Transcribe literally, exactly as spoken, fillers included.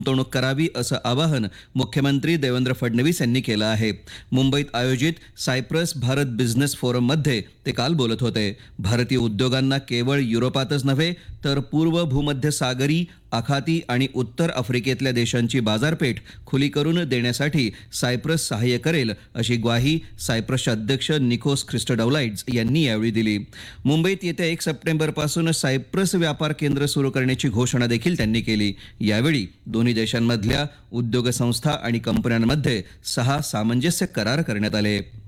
गुंतवणूक करावी असं आवाहन मुख्यमंत्री देवेंद्र फडणवीस यांनी केलं आहे। मुंबईत आयोजित सायप्रस भारत बिझनेस फोरममध्ये ते काल बोलत होते। भारतीय उद्योगांना केवळ युरोपातच नव्हे तर पूर्व भूमध्य सागरी, आखाती आणि उत्तर आफ्रिकेतल्या देशांची बाजारपेठ खुली करून देण्यासाठी सायप्रस सहाय्य करेल अशी ग्वाही सायप्रसचे अध्यक्ष निकोस ख्रिस्टोडौलाइड्स यांनी यावेळी दिली। मुंबईत येत्या एक सप्टेंबरपासून सायप्रस व्यापार केंद्र सुरू करण्याची घोषणा देखील त्यांनी केली। यावेळी दोन्ही देशांमधल्या उद्योग संस्था आणि कंपन्यांमध्ये सहा सामंजस्य करार करण्यात आले।